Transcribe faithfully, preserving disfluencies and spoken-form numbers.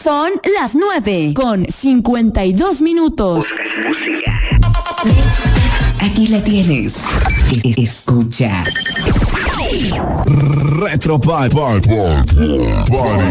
Son las nueve con cincuenta y dos minutos. Aquí la tienes. Es- Escucha. Retro Party. Party. Party.